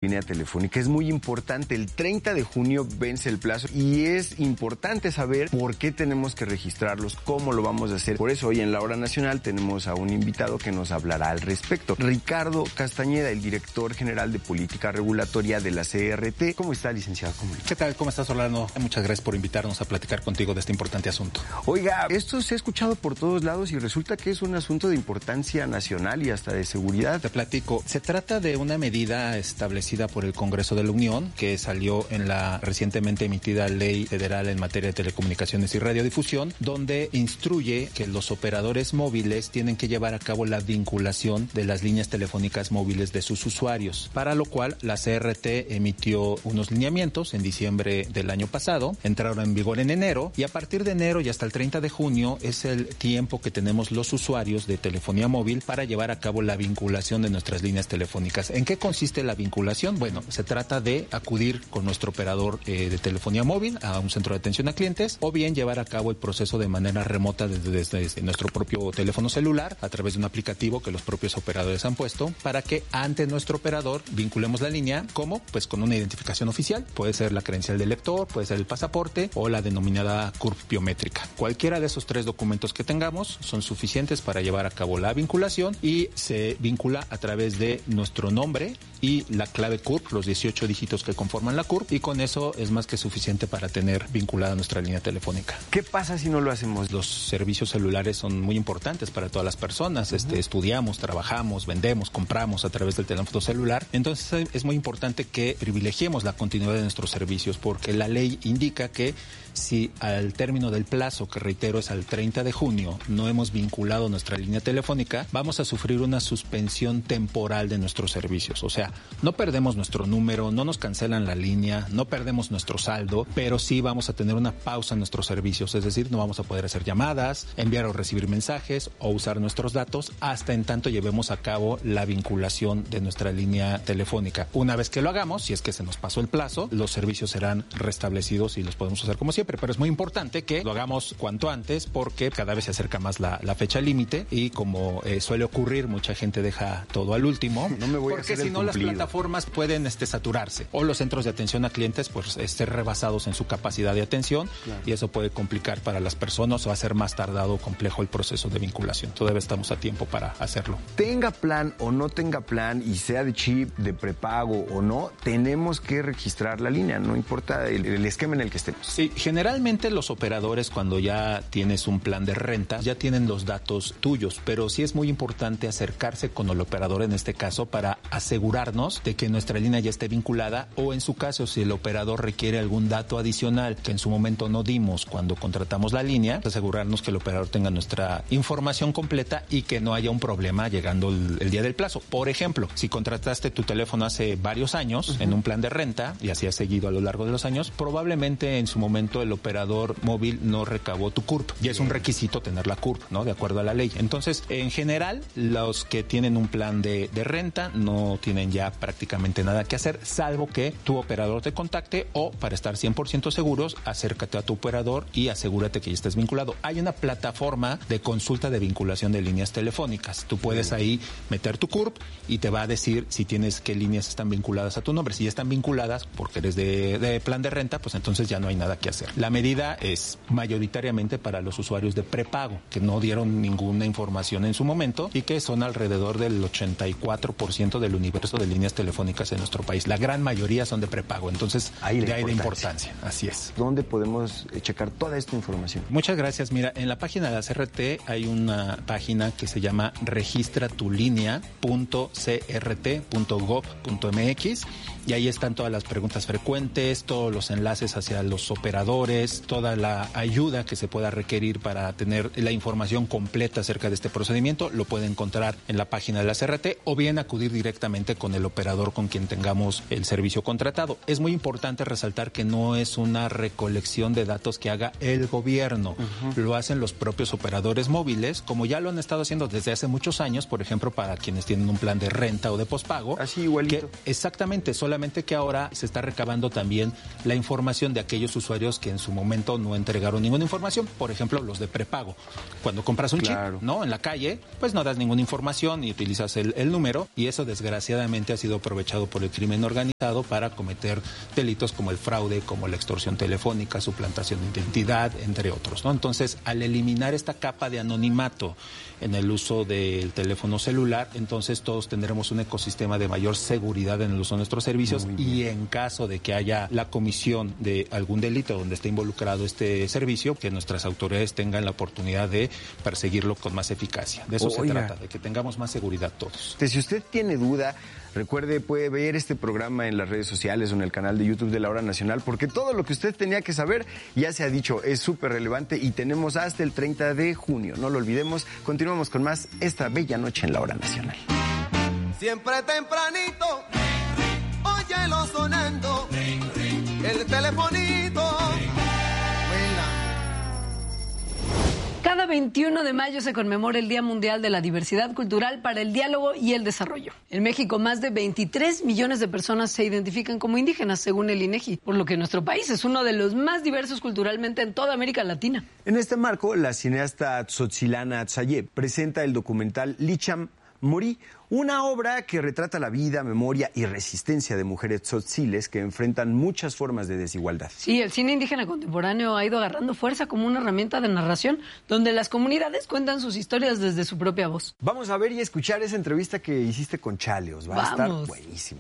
línea telefónica. Es muy importante. El 30 de junio vence el plazo y es importante saber por qué tenemos que registrarlos, cómo lo vamos a hacer. Por eso hoy en La Hora Nacional tenemos a un invitado que nos hablará al respecto. Ricardo Castañeda, el director general de Política Regulatoria de la CRT. ¿Cómo está, licenciado? ¿Qué tal? ¿Cómo estás, Orlando? Muchas gracias por invitarnos a platicar contigo de este importante asunto. Oiga, esto se ha escuchado por todos lados y resulta que es un asunto de importancia nacional y hasta de seguridad. Te platico. Se trata de una medida establecida por el Congreso de la Unión que salió en la recientemente emitida Ley Federal en materia de telecomunicaciones y radiodifusión, donde instruye que los operadores móviles tienen que llevar a cabo la vinculación de las líneas telefónicas móviles de sus usuarios, para lo cual la CRT emitió unos lineamientos en diciembre del año pasado, entraron en vigor en enero y a partir de enero y hasta el 30 de junio es el tiempo que tenemos los usuarios de telefonía móvil para llevar a cabo la vinculación de nuestras líneas telefónicas. ¿En qué consiste la vinculación? Bueno, se trata de acudir con nuestro operador de telefonía móvil a un centro de atención a clientes o bien llevar a cabo el proceso de manera remota desde nuestro propio teléfono celular a través de un aplicativo que los propios operadores han puesto para que ante nuestro operador vinculemos la línea. ¿Cómo? Pues con una identificación oficial. Puede ser la credencial del lector, puede ser el pasaporte o la denominada CURP biométrica. Cualquiera de esos tres documentos que tengamos son suficientes para llevar a cabo la vinculación y se vincula a través de nuestro nombre y la clave CURP, los 18 dígitos que conforman la CURP, y con eso es más que suficiente para tener vinculada nuestra línea telefónica. ¿Qué pasa si no lo hacemos? Los servicios celulares son muy importantes para todas las personas. Estudiamos, trabajamos, vendemos, compramos a través del teléfono celular. Entonces es muy importante que privilegiemos la continuidad de nuestros servicios porque la ley indica que si al término del plazo, que reitero es al 30 de junio, no hemos vinculado nuestra línea telefónica, vamos a sufrir una suspensión temporal de nuestros servicios. O sea, no perdemos nuestro número, no nos cancelan la línea, no perdemos nuestro saldo, pero sí vamos a tener una pausa en nuestros servicios. Es decir, no vamos a poder hacer llamadas, enviar o recibir mensajes o usar nuestros datos hasta en tanto llevemos a cabo la vinculación de nuestra línea telefónica. Una vez que lo hagamos, si es que se nos pasó el plazo, los servicios serán restablecidos y los podemos usar como siempre. Pero es muy importante que lo hagamos cuanto antes porque cada vez se acerca más la fecha límite y como suele ocurrir, mucha gente deja todo al último. No me voy porque a hacer si el no cumplido. Las plataformas pueden saturarse o los centros de atención a clientes pues ser rebasados en su capacidad de atención. Claro. Y eso puede complicar para las personas o hacer más tardado o complejo el proceso de vinculación. Todavía estamos a tiempo para hacerlo. Tenga plan o no tenga plan y sea de chip, de prepago o no, tenemos que registrar la línea, no importa el esquema en el que estemos. Sí, generalmente los operadores cuando ya tienes un plan de renta ya tienen los datos tuyos, pero sí es muy importante acercarse con el operador en este caso para asegurarnos de que nuestra línea ya esté vinculada o en su caso si el operador requiere algún dato adicional que en su momento no dimos cuando contratamos la línea, asegurarnos que el operador tenga nuestra información completa y que no haya un problema llegando el día del plazo. Por ejemplo, si contrataste tu teléfono hace varios años en un plan de renta y así has seguido a lo largo de los años, probablemente en su momento el operador móvil no recabó tu CURP y es un requisito tener la CURP, ¿no? De acuerdo a la ley. Entonces, en general, los que tienen un plan de renta no tienen ya prácticamente nada que hacer, salvo que tu operador te contacte o para estar 100% seguros, acércate a tu operador y asegúrate que ya estés vinculado. Hay una plataforma de consulta de vinculación de líneas telefónicas. Tú puedes ahí meter tu CURP y te va a decir si tienes qué líneas están vinculadas a tu nombre. Si ya están vinculadas porque eres de plan de renta, pues entonces ya no hay nada que hacer. La medida es mayoritariamente para los usuarios de prepago, que no dieron ninguna información en su momento y que son alrededor del 84% del universo de líneas telefónicas en nuestro país. La gran mayoría son de prepago, entonces de ahí la importancia. Así es. ¿Dónde podemos checar toda esta información? Muchas gracias. Mira, en la página de la CRT hay una página que se llama registratulinea.crt.gov.mx y ahí están todas las preguntas frecuentes, todos los enlaces hacia los operadores, toda la ayuda que se pueda requerir para tener la información completa acerca de este procedimiento. Lo puede encontrar en la página de la CRT o bien acudir directamente con el operador con quien tengamos el servicio contratado. Es muy importante resaltar que no es una recolección de datos que haga el gobierno. Lo hacen los propios operadores móviles, como ya lo han estado haciendo desde hace muchos años, por ejemplo, para quienes tienen un plan de renta o de pospago. Así igualito. Exactamente, solamente que ahora se está recabando también la información de aquellos usuarios que en su momento no entregaron ninguna información, por ejemplo, los de prepago. Cuando compras un chip, ¿no? En la calle, pues no das ninguna información y utilizas el número y eso desgraciadamente ha sido aprovechado aprovechado por el crimen organizado para cometer delitos como el fraude, como la extorsión telefónica, suplantación de identidad, entre otros, ¿no? Entonces, al eliminar esta capa de anonimato en el uso del teléfono celular, entonces todos tendremos un ecosistema de mayor seguridad en el uso de nuestros servicios, y en caso de que haya la comisión de algún delito donde esté involucrado este servicio, que nuestras autoridades tengan la oportunidad de perseguirlo con más eficacia. De eso se trata, de que tengamos más seguridad todos. Si usted tiene duda, recuerde, puede ver este programa en las redes sociales o en el canal de YouTube de La Hora Nacional, porque todo lo que usted tenía que saber ya se ha dicho, es súper relevante y tenemos hasta el 30 de junio. No lo olvidemos, continuamos con más esta bella noche en La Hora Nacional. Siempre tempranito, óyelo sonando, el telefonito. Cada 21 de mayo se conmemora el Día Mundial de la Diversidad Cultural para el Diálogo y el Desarrollo. En México, más de 23 millones de personas se identifican como indígenas, según el INEGI, por lo que nuestro país es uno de los más diversos culturalmente en toda América Latina. En este marco, la cineasta Tzotzilana Atzayeb presenta el documental Licham Morí, una obra que retrata la vida, memoria y resistencia de mujeres tzotziles que enfrentan muchas formas de desigualdad. Sí, el cine indígena contemporáneo ha ido agarrando fuerza como una herramienta de narración donde las comunidades cuentan sus historias desde su propia voz. Vamos a ver y escuchar esa entrevista que hiciste con Chaleos. Va a estar buenísimo.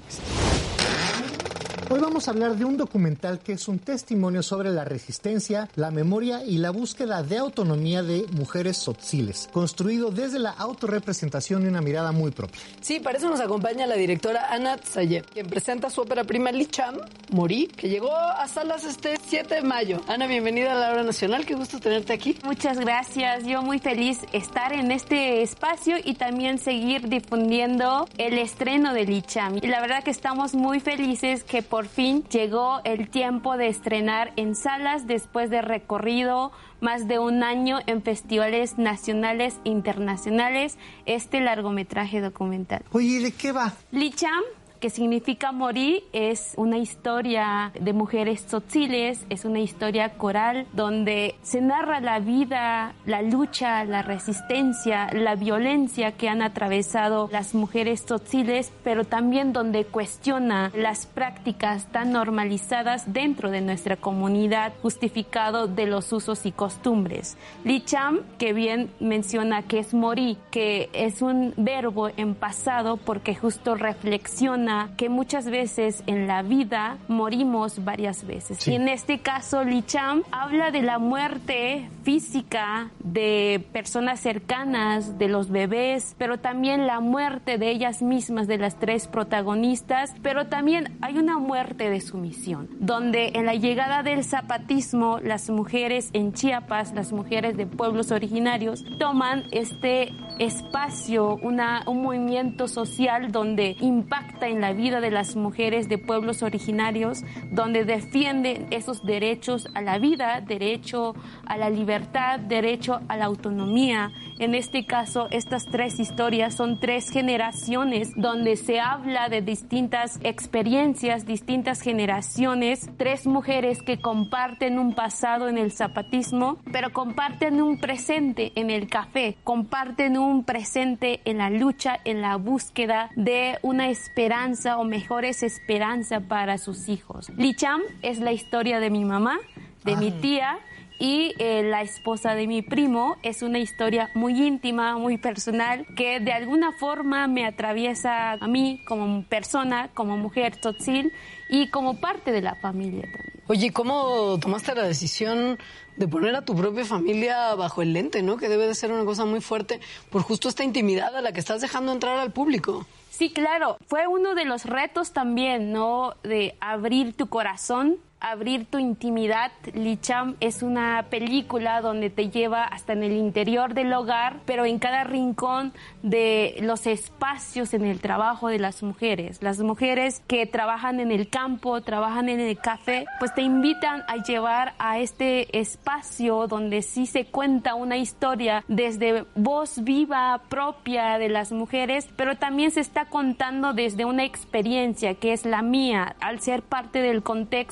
Hoy vamos a hablar de un documental que es un testimonio sobre la resistencia, la memoria y la búsqueda de autonomía de mujeres tzotziles, construido desde la autorrepresentación y una mirada muy propia. Sí, para eso nos acompaña la directora Ana Atzayeb, quien presenta su ópera prima Licham Morí, que llegó a salas este 7 de mayo. Ana, bienvenida a La Hora Nacional, qué gusto tenerte aquí. Muchas gracias, yo muy feliz estar en este espacio y también seguir difundiendo el estreno de Licham. Y la verdad que estamos muy felices que por fin llegó el tiempo de estrenar en salas después de recorrido más de un año en festivales nacionales e internacionales este largometraje documental. Oye, ¿de qué va? Licham, que significa morir, es una historia de mujeres tzotziles, es una historia coral donde se narra la vida, la lucha, la resistencia, la violencia que han atravesado las mujeres tzotziles, pero también donde cuestiona las prácticas tan normalizadas dentro de nuestra comunidad, justificado de los usos y costumbres. Licham, que bien menciona que es morir, que es un verbo en pasado porque justo reflexiona que muchas veces en la vida morimos varias veces. Sí. Y en este caso, Licham habla de la muerte física de personas cercanas, de los bebés, pero también la muerte de ellas mismas, de las tres protagonistas, pero también hay una muerte de sumisión, donde en la llegada del zapatismo, las mujeres en Chiapas, las mujeres de pueblos originarios, toman este espacio, un movimiento social donde impacta en la vida de las mujeres de pueblos originarios, donde defienden esos derechos a la vida, derecho a la libertad, derecho a la autonomía. En este caso, estas tres historias son tres generaciones donde se habla de distintas experiencias, distintas generaciones, tres mujeres que comparten un pasado en el zapatismo, pero comparten un presente en el café, comparten un presente en la lucha, en la búsqueda de una esperanza o mejores esperanza para sus hijos. Licham es la historia de mi mamá, de mi tía, y la esposa de mi primo. Es una historia muy íntima, muy personal, que de alguna forma me atraviesa a mí como persona, como mujer tzotzil y como parte de la familia también. Oye, ¿cómo tomaste la decisión de poner a tu propia familia bajo el lente, ¿no? Que debe de ser una cosa muy fuerte por justo esta intimidad a la que estás dejando entrar al público. Sí, claro. Fue uno de los retos también, ¿no? De abrir tu corazón, abrir tu intimidad. Licham es una película donde te lleva hasta en el interior del hogar, pero en cada rincón de los espacios en el trabajo de las mujeres. Las mujeres que trabajan en el campo, trabajan en el café, pues te invitan a llevar a este espacio donde sí se cuenta una historia desde voz viva propia de las mujeres, pero también se está contando desde una experiencia que es la mía, al ser parte del contexto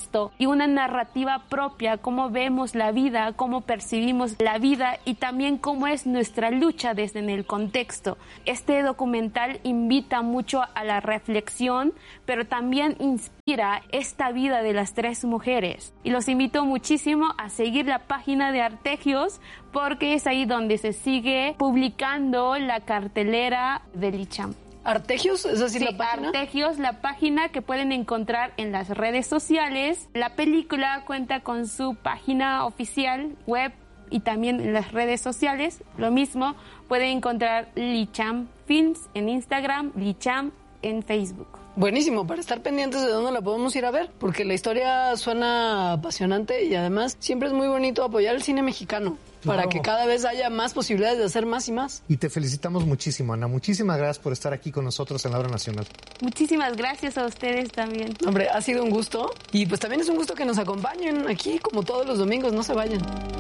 y una narrativa propia, cómo vemos la vida, cómo percibimos la vida y también cómo es nuestra lucha desde en el contexto. Este documental invita mucho a la reflexión, pero también inspira esta vida de las 3 mujeres. Y los invito muchísimo a seguir la página de Artegios, porque es ahí donde se sigue publicando la cartelera del ICHAM. ¿Artegios? ¿Es así la página? Artegios, la página que pueden encontrar en las redes sociales. La película cuenta con su página oficial web y también en las redes sociales. Lo mismo, pueden encontrar Licham Films en Instagram, Licham en Facebook. Buenísimo, para estar pendientes de dónde la podemos ir a ver, porque la historia suena apasionante y además siempre es muy bonito apoyar el cine mexicano. Claro. Para que cada vez haya más posibilidades de hacer más y más. Y te felicitamos muchísimo, Ana. Muchísimas gracias por estar aquí con nosotros en la Hora Nacional. Muchísimas gracias a ustedes también. Hombre, ha sido un gusto. Y pues también es un gusto que nos acompañen aquí, como todos los domingos. No se vayan.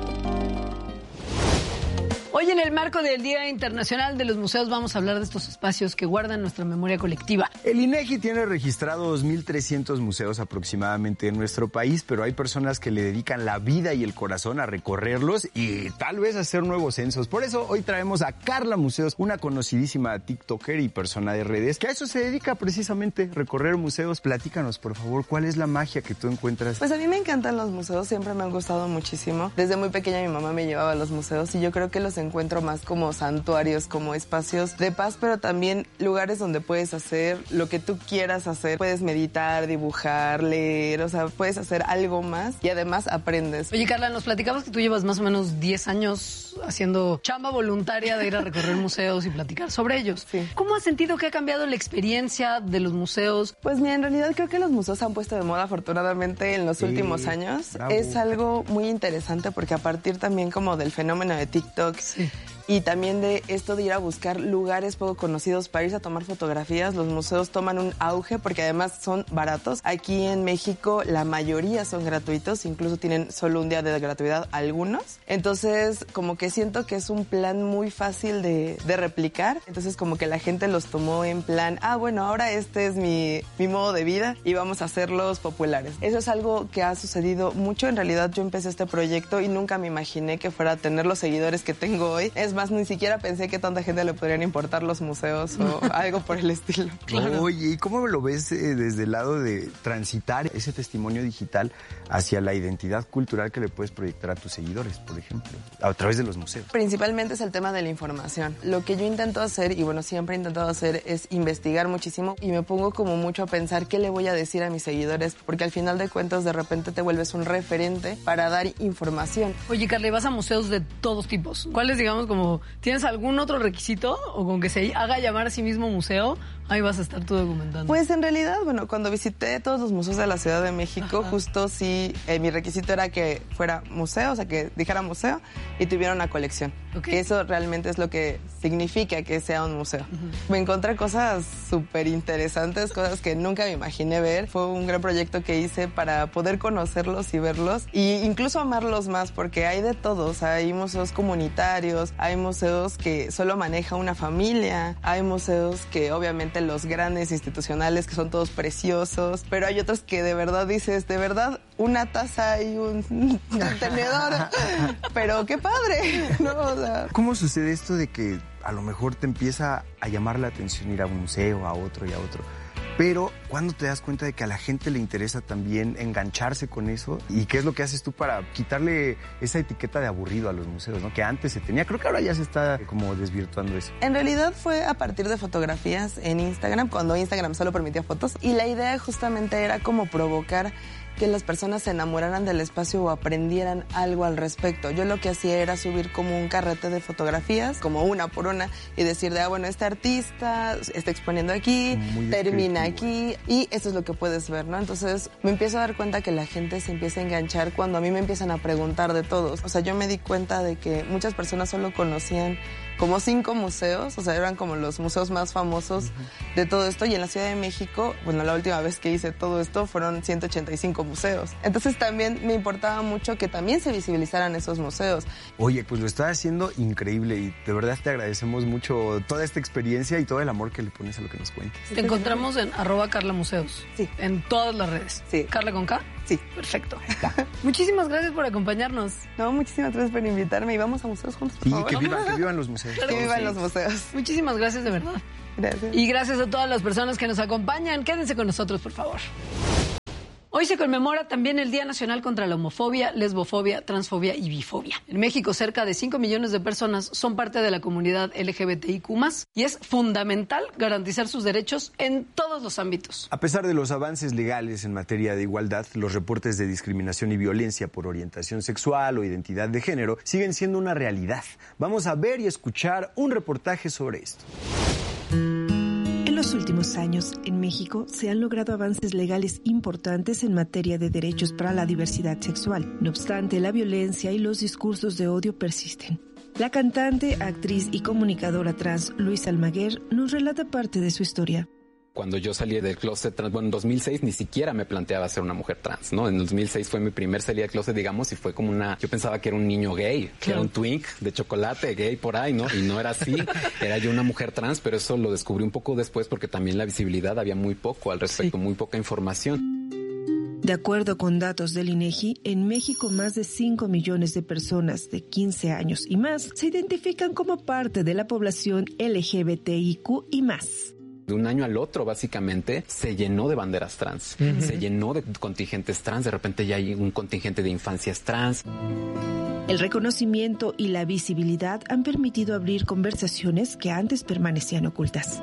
Hoy en el marco del Día Internacional de los Museos vamos a hablar de estos espacios que guardan nuestra memoria colectiva. El INEGI tiene registrados 2.300 museos aproximadamente en nuestro país, pero hay personas que le dedican la vida y el corazón a recorrerlos y tal vez hacer nuevos censos. Por eso hoy traemos a Carla Museos, una conocidísima TikToker y persona de redes, que a eso se dedica precisamente, recorrer museos. Platícanos, por favor, ¿cuál es la magia que tú encuentras? Pues a mí me encantan los museos, siempre me han gustado muchísimo. Desde muy pequeña mi mamá me llevaba a los museos y yo creo que los encuentro más como santuarios, como espacios de paz, pero también lugares donde puedes hacer lo que tú quieras hacer. Puedes meditar, dibujar, leer, o sea, puedes hacer algo más y además aprendes. Oye, Carla, nos platicabas que tú llevas más o menos 10 años haciendo chamba voluntaria de ir a recorrer museos y platicar sobre ellos. Sí. ¿Cómo has sentido que ha cambiado la experiencia de los museos? Pues mira, en realidad creo que los museos se han puesto de moda afortunadamente en los últimos años. Bravo. Es algo muy interesante porque a partir también como del fenómeno de TikTok, sí, y también de esto de ir a buscar lugares poco conocidos para irse a tomar fotografías, los museos toman un auge porque además son baratos. Aquí en México la mayoría son gratuitos, incluso tienen solo un día de gratuidad algunos. Entonces como que siento que es un plan muy fácil de replicar. Entonces como que la gente los tomó en plan, bueno, ahora este es mi modo de vida y vamos a hacerlos populares. Eso es algo que ha sucedido mucho. En realidad yo empecé este proyecto y nunca me imaginé que fuera a tener los seguidores que tengo hoy. Es más, ni siquiera pensé que tanta gente le podrían importar los museos o algo por el estilo. Claro. Oye, ¿y cómo lo ves desde el lado de transitar ese testimonio digital hacia la identidad cultural que le puedes proyectar a tus seguidores, por ejemplo, a través de los museos? Principalmente es el tema de la información. Lo que yo intento hacer, y bueno, siempre he intentado hacer, es investigar muchísimo y me pongo como mucho a pensar qué le voy a decir a mis seguidores, porque al final de cuentas de repente te vuelves un referente para dar información. Oye, Carla, vas a museos de todos tipos. ¿Cuáles, digamos, como tienes algún otro requisito o con que se haga llamar a sí mismo museo? Ahí vas a estar tú documentando. Pues en realidad, bueno, cuando visité todos los museos de la Ciudad de México, ajá, justo sí, mi requisito era que fuera museo, o sea, que dijera museo y tuviera una colección. Okay. Que eso realmente es lo que significa que sea un museo. Me encontré cosas súper interesantes, cosas que nunca me imaginé ver. Fue un gran proyecto que hice para poder conocerlos y verlos e incluso amarlos más, porque hay de todos. Hay museos comunitarios, hay museos que solo maneja una familia, hay museos que obviamente los grandes institucionales que son todos preciosos, pero hay otros que de verdad dices, de verdad, una taza y un tenedor, pero qué padre, ¿no? O sea, ¿cómo sucede esto de que a lo mejor te empieza a llamar la atención ir a un museo, a otro y a otro? Pero ¿cuándo te das cuenta de que a la gente le interesa también engancharse con eso? ¿Y qué es lo que haces tú para quitarle esa etiqueta de aburrido a los museos, ¿no? Que antes se tenía, creo que ahora ya se está como desvirtuando eso. En realidad fue a partir de fotografías en Instagram, cuando Instagram solo permitía fotos. Y la idea justamente era como provocar que las personas se enamoraran del espacio o aprendieran algo al respecto. Yo lo que hacía era subir como un carrete de fotografías, como una por una, y decir bueno, este artista está exponiendo aquí, termina aquí, y eso es lo que puedes ver, ¿no? Entonces me empiezo a dar cuenta que la gente se empieza a enganchar cuando a mí me empiezan a preguntar de todos. O sea, yo me di cuenta de que muchas personas solo conocían como 5 museos, o sea, eran como los museos más famosos de todo esto, y en la Ciudad de México, bueno, la última vez que hice todo esto fueron 185 museos. Entonces también me importaba mucho que también se visibilizaran esos museos. Oye, pues lo estás haciendo increíble y de verdad te agradecemos mucho toda esta experiencia y todo el amor que le pones a lo que nos cuentas. Te encontramos en @CarlaMuseos. Sí. En todas las redes. Sí. ¿Carla con K? Sí. Perfecto. Muchísimas gracias por acompañarnos. No, muchísimas gracias por invitarme y vamos a museos juntos, por favor. Que vivan los museos. Que vivan los museos. Muchísimas gracias, de verdad. Gracias. Y gracias a todas las personas que nos acompañan. Quédense con nosotros, por favor. Hoy se conmemora también el Día Nacional contra la Homofobia, Lesbofobia, Transfobia y Bifobia. En México, cerca de 5 millones de personas son parte de la comunidad LGBTIQ+, y es fundamental garantizar sus derechos en todos los ámbitos. A pesar de los avances legales en materia de igualdad, los reportes de discriminación y violencia por orientación sexual o identidad de género siguen siendo una realidad. Vamos a ver y escuchar un reportaje sobre esto. En los últimos años, en México, se han logrado avances legales importantes en materia de derechos para la diversidad sexual. No obstante, la violencia y los discursos de odio persisten. La cantante, actriz y comunicadora trans Luisa Almaguer nos relata parte de su historia. Cuando yo salí del closet trans, bueno, en 2006 ni siquiera me planteaba ser una mujer trans, ¿no? En 2006 fue mi primer salida del closet, digamos, y fue como yo pensaba que era un niño gay, que era un twink de chocolate gay por ahí, ¿no? Y no era así, era yo una mujer trans, pero eso lo descubrí un poco después porque también la visibilidad había muy poco al respecto, muy poca información. De acuerdo con datos del INEGI, en México más de 5 millones de personas de 15 años y más se identifican como parte de la población LGBTIQ y más. De un año al otro, básicamente, se llenó de banderas trans, se llenó de contingentes trans, de repente ya hay un contingente de infancias trans. El reconocimiento y la visibilidad han permitido abrir conversaciones que antes permanecían ocultas.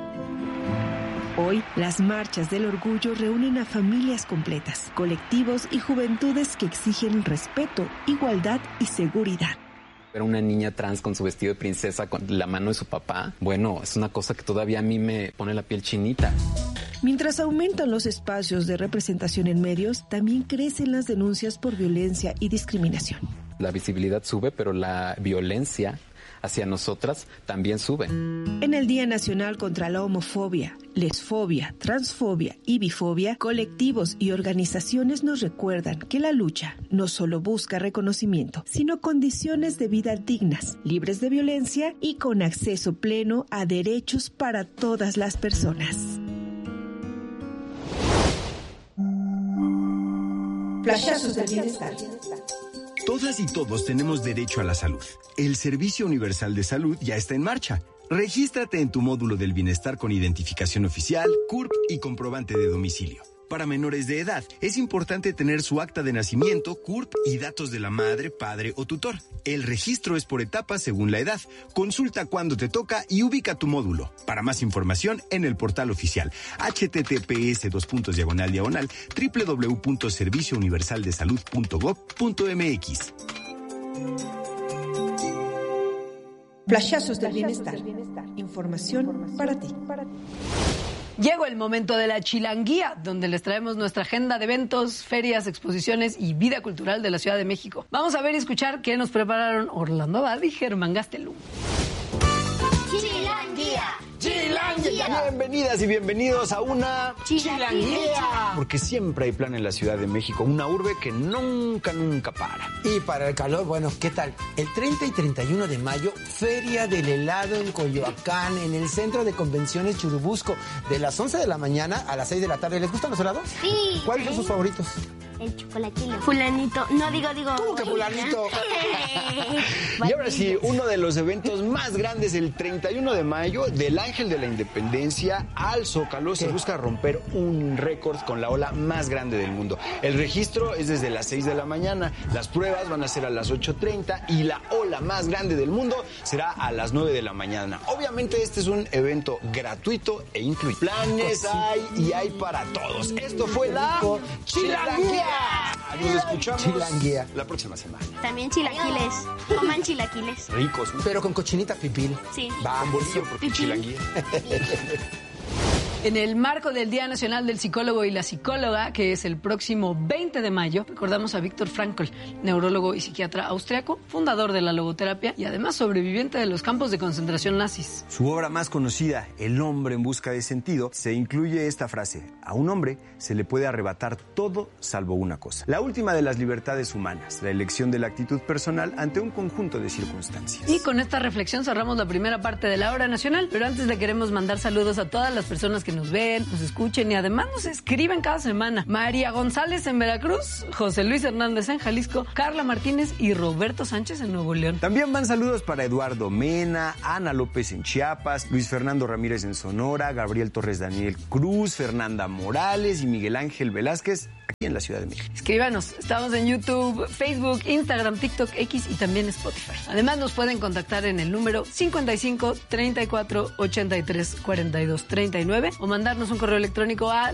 Hoy, las marchas del orgullo reúnen a familias completas, colectivos y juventudes que exigen respeto, igualdad y seguridad. Ver una niña trans con su vestido de princesa con la mano de su papá, bueno, es una cosa que todavía a mí me pone la piel chinita. Mientras aumentan los espacios de representación en medios, también crecen las denuncias por violencia y discriminación. La visibilidad sube, pero la violencia hacia nosotras también sube. En el Día Nacional contra la Homofobia, Lesfobia, Transfobia y Bifobia, colectivos y organizaciones nos recuerdan que la lucha no solo busca reconocimiento, sino condiciones de vida dignas, libres de violencia y con acceso pleno a derechos para todas las personas. Flashazos del bienestar. Todas y todos tenemos derecho a la salud. El Servicio Universal de Salud ya está en marcha. Regístrate en tu módulo del bienestar con identificación oficial, CURP y comprobante de domicilio. Para menores de edad, es importante tener su acta de nacimiento, CURP y datos de la madre, padre o tutor. El registro es por etapas según la edad. Consulta cuándo te toca y ubica tu módulo. Para más información, en el portal oficial https://www.serviciouniversaldesalud.gov.mx. Flashazos del bienestar. Información para ti. Llegó el momento de la Chilanguía, donde les traemos nuestra agenda de eventos, ferias, exposiciones y vida cultural de la Ciudad de México. Vamos a ver y escuchar qué nos prepararon Orlando Abad y Germán Gastelum. Chilanguía. Chilanguía. Bienvenidas y bienvenidos a una Chilanguía. Porque siempre hay plan en la Ciudad de México, una urbe que nunca para. Y para el calor, bueno, ¿qué tal? El 30 y 31 de mayo, Feria del Helado en Coyoacán, en el Centro de Convenciones Churubusco, de las 11 de la mañana a las 6 de la tarde. ¿Les gustan los helados? Sí. ¿Cuáles son sus favoritos? El chocolatino. Fulanito. No, digo. ¿Cómo que fulanito? Y ahora sí, uno de los eventos más grandes el 31 de mayo, del Ángel de la Independencia al Zócalo, se busca romper un récord con la ola más grande del mundo. El registro es desde las 6 de la mañana, las pruebas van a ser a las 8:30 y la ola más grande del mundo será a las 9 de la mañana. Obviamente este es un evento gratuito e incluido. Planes hay y hay para todos. Esto fue la Chilanguía. Nos escuchamos Chilanguía la próxima semana. También chilaquiles. Coman chilaquiles. Ricos. Pero con cochinita pipil. Sí. Va, con bolillo porque Chilanguía. En el marco del Día Nacional del Psicólogo y la Psicóloga, que es el próximo 20 de mayo, recordamos a Viktor Frankl, neurólogo y psiquiatra austriaco, fundador de la logoterapia y además sobreviviente de los campos de concentración nazis. Su obra más conocida, El hombre en busca de sentido, se incluye esta frase: a un hombre se le puede arrebatar todo salvo una cosa. La última de las libertades humanas, la elección de la actitud personal ante un conjunto de circunstancias. Y con esta reflexión cerramos la primera parte de la Hora Nacional, pero antes le queremos mandar saludos a todas las personas que que nos ven, nos escuchen y además nos escriben cada semana. María González en Veracruz, José Luis Hernández en Jalisco, Carla Martínez y Roberto Sánchez en Nuevo León. También van saludos para Eduardo Mena, Ana López en Chiapas, Luis Fernando Ramírez en Sonora, Gabriel Torres Daniel Cruz, Fernanda Morales y Miguel Ángel Velázquez aquí en la Ciudad de México. Escríbanos, estamos en YouTube, Facebook, Instagram, TikTok, X y también Spotify. Además nos pueden contactar en el número 55 34 83 42 39 o mandarnos un correo electrónico a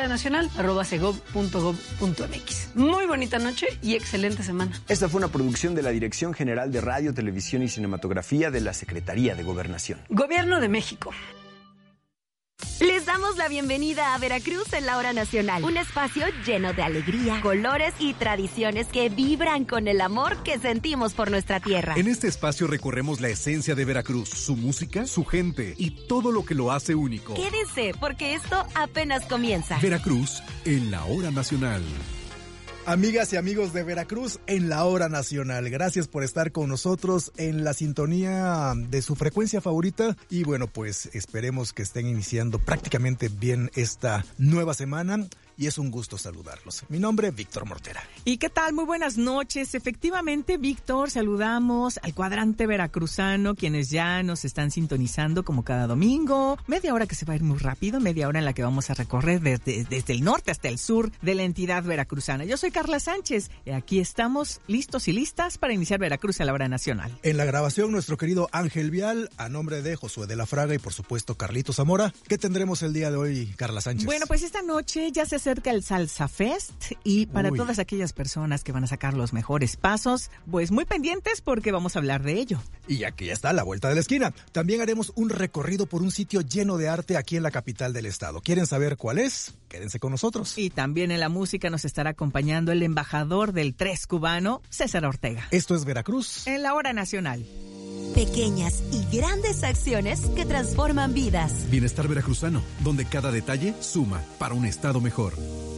lahoranacional@segov.gov.mx. Muy bonita noche y excelente semana. Esta fue una producción de la Dirección General de Radio, Televisión y Cinematografía de la Secretaría de Gobernación. Gobierno de México. Les damos la bienvenida a Veracruz en la Hora Nacional, un espacio lleno de alegría, colores y tradiciones que vibran con el amor que sentimos por nuestra tierra. En este espacio recorremos la esencia de Veracruz, su música, su gente y todo lo que lo hace único. Quédense, porque esto apenas comienza. Veracruz en la Hora Nacional. Amigas y amigos de Veracruz en la Hora Nacional, gracias por estar con nosotros en la sintonía de su frecuencia favorita y bueno, pues esperemos que estén iniciando prácticamente bien esta nueva semana. Y es un gusto saludarlos. Mi nombre es Víctor Mortera. ¿Y qué tal? Muy buenas noches. Efectivamente, Víctor, saludamos al cuadrante veracruzano, quienes ya nos están sintonizando como cada domingo. Media hora que se va a ir muy rápido, media hora en la que vamos a recorrer desde el norte hasta el sur de la entidad veracruzana. Yo soy Carla Sánchez y aquí estamos listos y listas para iniciar Veracruz a la Hora Nacional. En la grabación, nuestro querido Ángel Vial, a nombre de Josué de la Fraga y por supuesto Carlito Zamora. ¿Qué tendremos el día de hoy, Carla Sánchez? Bueno, pues esta noche ya se acerca el Salsa Fest y para todas aquellas personas que van a sacar los mejores pasos, pues muy pendientes porque vamos a hablar de ello. Y aquí está a la vuelta de la esquina. También haremos un recorrido por un sitio lleno de arte aquí en la capital del estado. ¿Quieren saber cuál es? Quédense con nosotros. Y también en la música nos estará acompañando el embajador del tres cubano, César Ortega. Esto es Veracruz en la Hora Nacional. Pequeñas y grandes acciones que transforman vidas. Bienestar veracruzano, donde cada detalle suma para un estado mejor.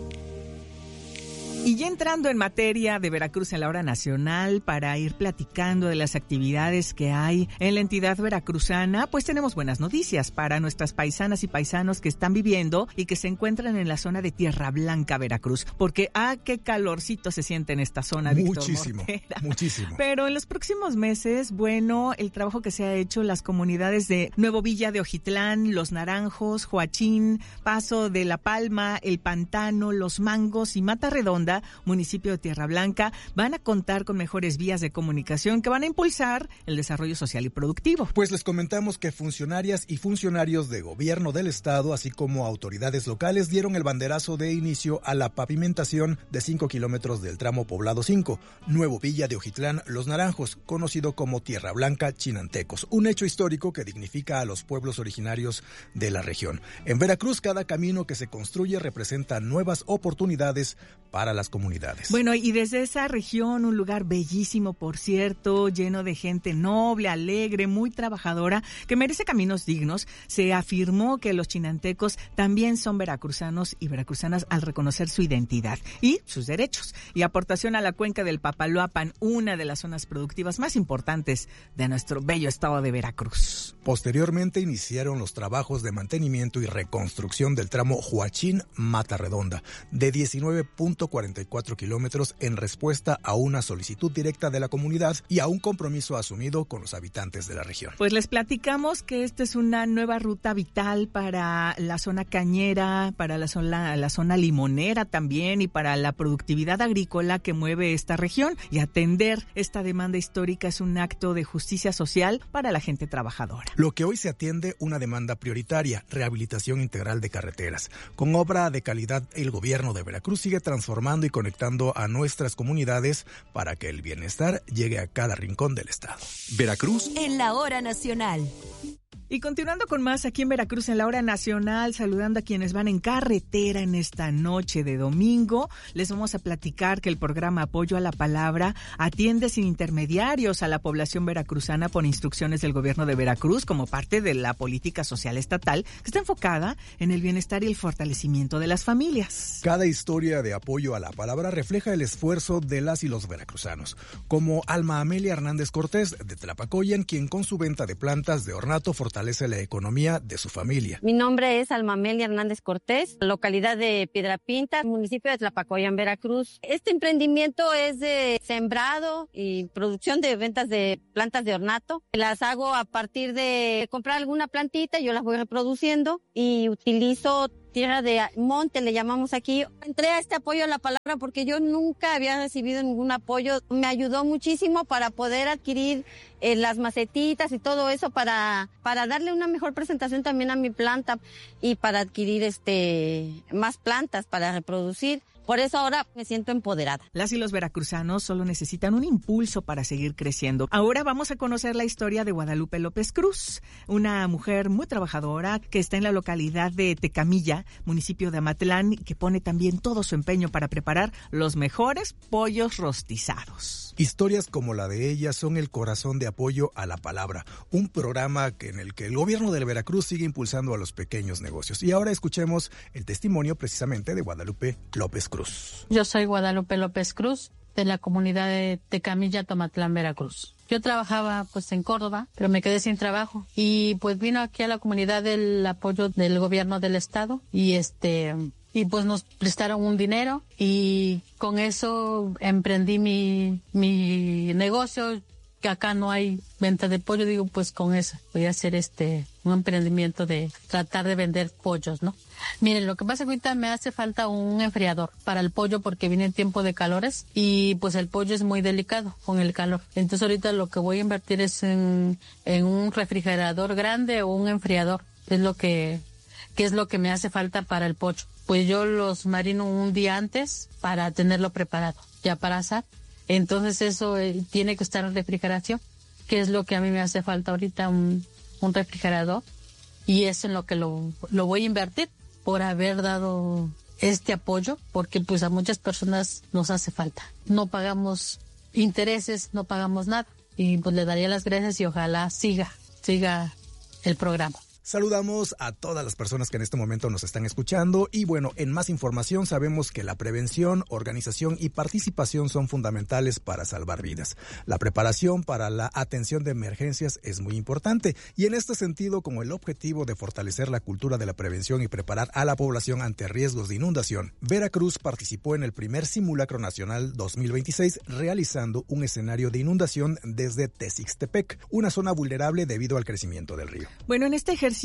Y ya entrando en materia de Veracruz en la Hora Nacional, para ir platicando de las actividades que hay en la entidad veracruzana, pues tenemos buenas noticias para nuestras paisanas y paisanos que están viviendo y que se encuentran en la zona de Tierra Blanca, Veracruz. Porque, qué calorcito se siente en esta zona, Víctor Mortera. Muchísimo. Pero en los próximos meses, bueno, el trabajo que se ha hecho en las comunidades de Nuevo Villa de Ojitlán, Los Naranjos, Joachín, Paso de la Palma, El Pantano, Los Mangos y Mata Redonda, municipio de Tierra Blanca, van a contar con mejores vías de comunicación que van a impulsar el desarrollo social y productivo. Pues les comentamos que funcionarias y funcionarios de gobierno del estado, así como autoridades locales, dieron el banderazo de inicio a la pavimentación de 5 kilómetros del tramo Poblado 5, Nuevo Villa de Ojitlán, Los Naranjos, conocido como Tierra Blanca Chinantecos, un hecho histórico que dignifica a los pueblos originarios de la región. En Veracruz, cada camino que se construye representa nuevas oportunidades para las comunidades. Bueno, y desde esa región, un lugar bellísimo, por cierto, lleno de gente noble, alegre, muy trabajadora, que merece caminos dignos, se afirmó que los chinantecos también son veracruzanos y veracruzanas al reconocer su identidad y sus derechos y aportación a la cuenca del Papaloapan, una de las zonas productivas más importantes de nuestro bello estado de Veracruz. Posteriormente iniciaron los trabajos de mantenimiento y reconstrucción del tramo Joachín-Mata Redonda, de 19.44 kilómetros, en respuesta a una solicitud directa de la comunidad y a un compromiso asumido con los habitantes de la región. Pues les platicamos que esta es una nueva ruta vital para la zona cañera, para la zona limonera también y para la productividad agrícola que mueve esta región, y atender esta demanda histórica es un acto de justicia social para la gente trabajadora. Lo que hoy se atiende, una demanda prioritaria, rehabilitación integral de carreteras. Con obra de calidad, el gobierno de Veracruz sigue transformando y conectando a nuestras comunidades para que el bienestar llegue a cada rincón del estado. Veracruz en la Hora Nacional. Y continuando con más aquí en Veracruz en la Hora Nacional, saludando a quienes van en carretera en esta noche de domingo, les vamos a platicar que el programa Apoyo a la Palabra atiende sin intermediarios a la población veracruzana por instrucciones del gobierno de Veracruz como parte de la política social estatal que está enfocada en el bienestar y el fortalecimiento de las familias. Cada historia de apoyo a la palabra refleja el esfuerzo de las y los veracruzanos, como Alma Amelia Hernández Cortés de Tlapacoyan, quien con su venta de plantas de ornato fortalece fortalece la economía de su familia. Mi nombre es Alma Amelia Hernández Cortés, localidad de Piedra Pinta, municipio de Tlapacoyan, Veracruz. Este emprendimiento es de sembrado y producción de ventas de plantas de ornato. Las hago a partir de comprar alguna plantita, yo las voy reproduciendo y utilizo tierra de monte, le llamamos aquí. Entré a este apoyo a la palabra porque yo nunca había recibido ningún apoyo. Me ayudó muchísimo para poder adquirir las macetitas y todo eso para darle una mejor presentación también a mi planta y para adquirir más plantas para reproducir. Por eso ahora me siento empoderada. Las y los veracruzanos solo necesitan un impulso para seguir creciendo. Ahora vamos a conocer la historia de Guadalupe López Cruz, una mujer muy trabajadora que está en la localidad de Tecamilla, municipio de Amatlán, y que pone también todo su empeño para preparar los mejores pollos rostizados. Historias como la de ella son el corazón de Apoyo a la Palabra, un programa en el que el gobierno de Veracruz sigue impulsando a los pequeños negocios. Y ahora escuchemos el testimonio precisamente de Guadalupe López Cruz. Yo soy Guadalupe López Cruz, de la comunidad de Tecamilla, Tomatlán, Veracruz. Yo trabajaba en Córdoba, pero me quedé sin trabajo y vino aquí a la comunidad el apoyo del gobierno del estado y nos prestaron un dinero y con eso emprendí mi negocio, que acá no hay venta de pollo. Digo, pues con eso voy a hacer un emprendimiento de tratar de vender pollos, ¿no? Miren, lo que pasa es que ahorita me hace falta un enfriador para el pollo porque viene el tiempo de calores y pues el pollo es muy delicado con el calor. Entonces ahorita lo que voy a invertir es en un refrigerador grande o un enfriador. Es lo que me hace falta para el pollo. Pues yo los marino un día antes para tenerlo preparado, ya para asar. Entonces eso tiene que estar en refrigeración, que es lo que a mí me hace falta ahorita, un refrigerador. Y es en lo que lo voy a invertir por haber dado este apoyo, porque pues a muchas personas nos hace falta. No pagamos intereses, no pagamos nada. Y pues le daría las gracias y ojalá siga el programa. Saludamos a todas las personas que en este momento nos están escuchando y bueno, en más información sabemos que la prevención, organización y participación son fundamentales para salvar vidas. La preparación para la atención de emergencias es muy importante y en este sentido, como el objetivo de fortalecer la cultura de la prevención y preparar a la población ante riesgos de inundación, Veracruz participó en el primer Simulacro Nacional 2026 realizando un escenario de inundación desde Texixtepec, una zona vulnerable debido al crecimiento del río. Bueno, en este ejercicio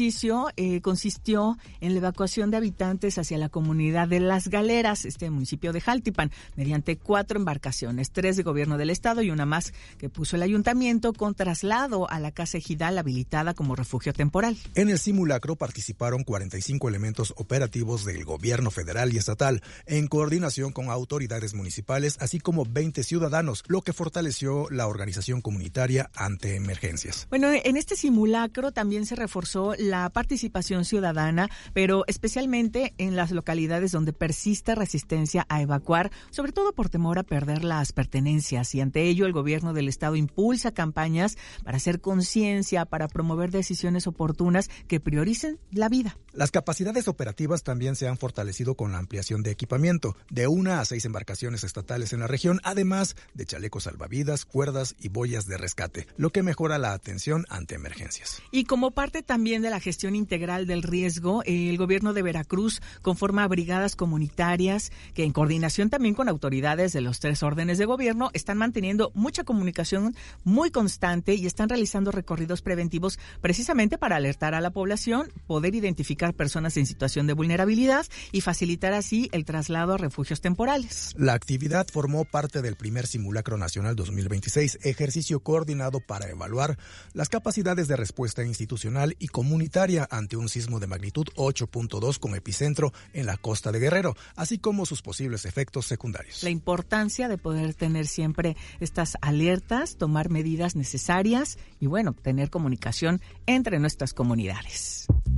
consistió en la evacuación de habitantes hacia la comunidad de Las Galeras, municipio de Jaltipan, mediante 4 embarcaciones, 3 de gobierno del estado y una más que puso el ayuntamiento con traslado a la casa ejidal habilitada como refugio temporal. En el simulacro participaron 45 elementos operativos del gobierno federal y estatal, en coordinación con autoridades municipales, así como 20 ciudadanos, lo que fortaleció la organización comunitaria ante emergencias. Bueno, en este simulacro también se reforzó la participación ciudadana, pero especialmente en las localidades donde persiste resistencia a evacuar, sobre todo por temor a perder las pertenencias. Y ante ello, el gobierno del estado impulsa campañas para hacer conciencia, para promover decisiones oportunas que prioricen la vida. Las capacidades operativas también se han fortalecido con la ampliación de equipamiento, de 1 a 6 embarcaciones estatales en la región, además de chalecos salvavidas, cuerdas y boyas de rescate, lo que mejora la atención ante emergencias. Y como parte también de la gestión integral del riesgo, el gobierno de Veracruz conforma brigadas comunitarias que en coordinación también con autoridades de los 3 órdenes de gobierno están manteniendo mucha comunicación muy constante y están realizando recorridos preventivos precisamente para alertar a la población, poder identificar personas en situación de vulnerabilidad y facilitar así el traslado a refugios temporales. La actividad formó parte del primer Simulacro Nacional 2026, ejercicio coordinado para evaluar las capacidades de respuesta institucional y comunitaria ante un sismo de magnitud 8.2 con epicentro en la costa de Guerrero, así como sus posibles efectos secundarios. La importancia de poder tener siempre estas alertas, tomar medidas necesarias y bueno, tener comunicación entre nuestras comunidades.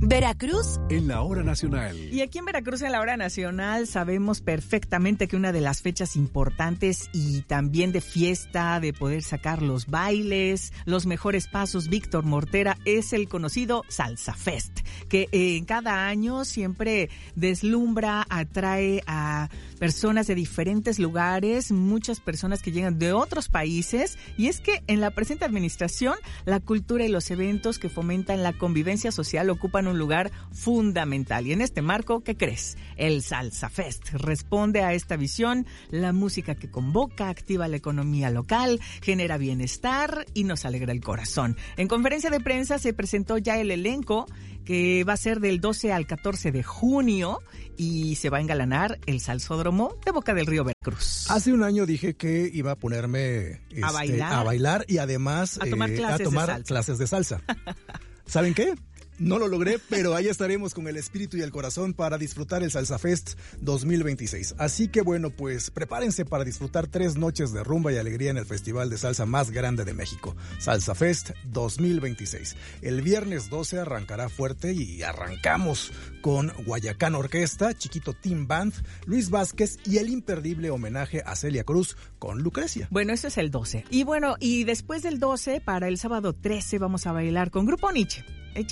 Veracruz en la hora nacional. Y aquí en Veracruz en la hora nacional sabemos perfectamente que una de las fechas importantes y también de fiesta, de poder sacar los bailes, los mejores pasos, Víctor Mortera, es el conocido Salsa Fest, que en cada año siempre deslumbra, atrae a personas de diferentes lugares, muchas personas que llegan de otros países, y es que en la presente administración la cultura y los eventos que fomentan la convivencia social ocupan un lugar fundamental. Y en este marco, ¿qué crees? El Salsa Fest responde a esta visión, la música que convoca, activa la economía local, genera bienestar y nos alegra el corazón. En conferencia de prensa se presentó ya el elenco que va a ser del 12 al 14 de junio y se va a engalanar el Salsódromo de Boca del Río, Veracruz. Hace un año dije que iba a ponerme a bailar y además a tomar clases de salsa. ¿Saben qué? No lo logré, pero ahí estaremos con el espíritu y el corazón para disfrutar el Salsa Fest 2026. Así que bueno, pues prepárense para disfrutar 3 noches de rumba y alegría en el festival de salsa más grande de México, Salsa Fest 2026. El viernes 12 arrancará fuerte y arrancamos con Guayacán Orquesta, Chiquito Team Band, Luis Vázquez y el imperdible homenaje a Celia Cruz con Lucrecia. Bueno, eso es el 12. Y bueno, y después del 12, para el sábado 13 vamos a bailar con Grupo Nietzsche.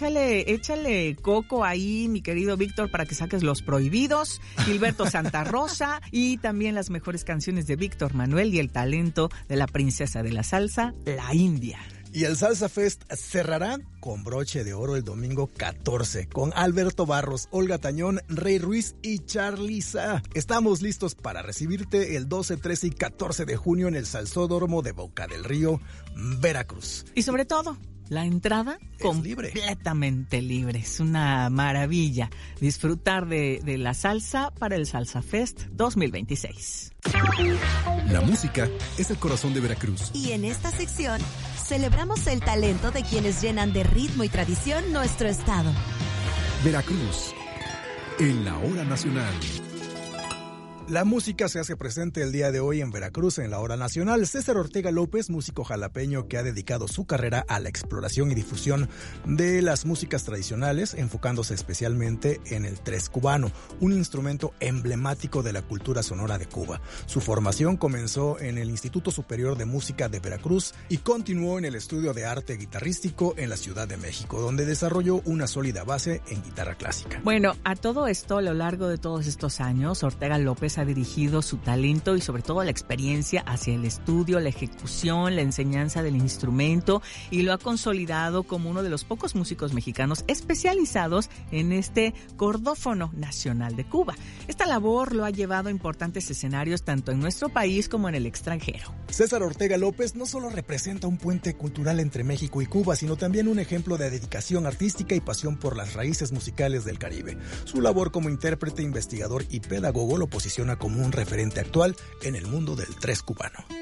Échale coco ahí, mi querido Víctor, para que saques Los Prohibidos, Gilberto Santa Rosa y también las mejores canciones de Víctor Manuel y el talento de la princesa de la salsa, la India. Y el Salsa Fest cerrará con broche de oro el domingo 14 con Alberto Barros, Olga Tañón, Rey Ruiz y Charliza. Estamos listos para recibirte el 12, 13 y 14 de junio en el Salsódromo de Boca del Río, Veracruz. Y sobre todo, la entrada completamente libre. Es una maravilla disfrutar de la salsa para el Salsa Fest 2026. La música es el corazón de Veracruz. Y en esta sección celebramos el talento de quienes llenan de ritmo y tradición nuestro estado. Veracruz en la hora nacional. La música se hace presente el día de hoy en Veracruz en la hora nacional. César Ortega López, músico jalapeño que ha dedicado su carrera a la exploración y difusión de las músicas tradicionales, enfocándose especialmente en el tres cubano, un instrumento emblemático de la cultura sonora de Cuba. Su formación comenzó en el Instituto Superior de Música de Veracruz y continuó en el Estudio de Arte Guitarrístico en la Ciudad de México, donde desarrolló una sólida base en guitarra clásica. Bueno, a todo esto, a lo largo de todos estos años, Ortega López ha dirigido su talento y sobre todo la experiencia hacia el estudio, la ejecución, la enseñanza del instrumento y lo ha consolidado como uno de los pocos músicos mexicanos especializados en este cordófono nacional de Cuba. Esta labor lo ha llevado a importantes escenarios tanto en nuestro país como en el extranjero. César Ortega López no solo representa un puente cultural entre México y Cuba, sino también un ejemplo de dedicación artística y pasión por las raíces musicales del Caribe. Su labor como intérprete, investigador y pedagogo lo posiciona como un referente actual en el mundo del tres cubano.